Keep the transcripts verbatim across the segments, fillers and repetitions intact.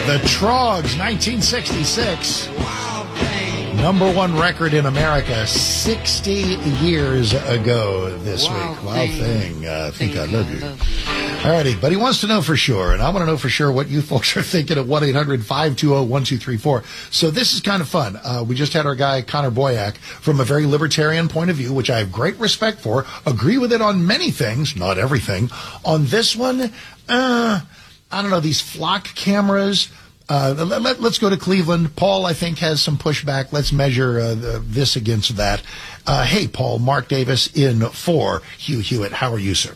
The Troggs, nineteen sixty-six. Number one record in America sixty years ago this Wild week. Wild Thing. Thing. Uh, I think I love you. All righty, but he wants to know for sure, and I want to know for sure what you folks are thinking at one eight hundred five two zero one two three four. So this is kind of fun. Uh, we just had our guy, Connor Boyack, from a very libertarian point of view, which I have great respect for, agree with it on many things, not everything. On this one, uh, I don't know, these flock cameras. Uh, let, let, let's go to Cleveland. Paul, I think, has some pushback. Let's measure uh, the, this against that. Uh, hey, Paul, Mark Davis in for Hugh Hewitt. How are you, sir?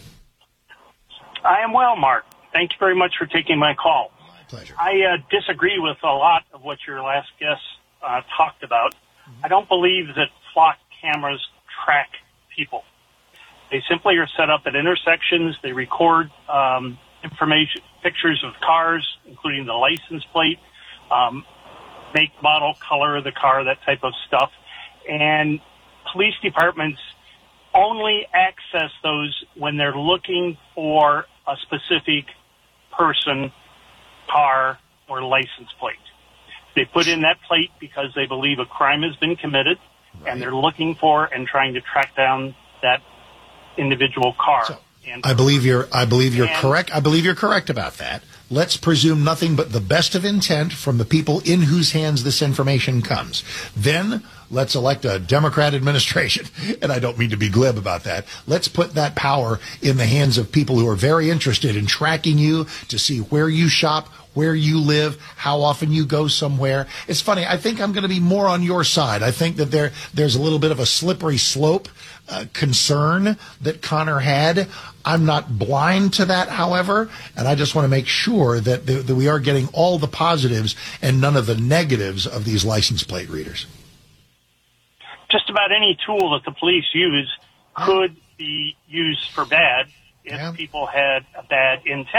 I am well, Mark. Thank you very much for taking my call. My pleasure. I uh, disagree with a lot of what your last guest uh, talked about. Mm-hmm. I don't believe that flock cameras track people. They simply are set up at intersections. They record um, information, pictures of cars, including the license plate, um, make, model, color of the car, that type of stuff. And police departments only access those when they're looking for a specific person, car, or license plate. They put in that plate because they believe a crime has been committed, right, and they're looking for and trying to track down that individual car. So, and, I believe you're. I believe you're and, correct. I believe you're correct about that. Let's presume nothing but the best of intent from the people in whose hands this information comes. Then let's elect a Democrat administration. And I don't mean to be glib about that. Let's put that power in the hands of people who are very interested in tracking you to see where you shop, where you live, how often you go somewhere. It's funny. I think I'm going to be more on your side. I think that there there's a little bit of a slippery slope uh, concern that Connor had. I'm not blind to that, however, and I just want to make sure that, th- that we are getting all the positives and none of the negatives of these license plate readers. Just about any tool that the police use could be used for bad if Yeah. people had a bad intent.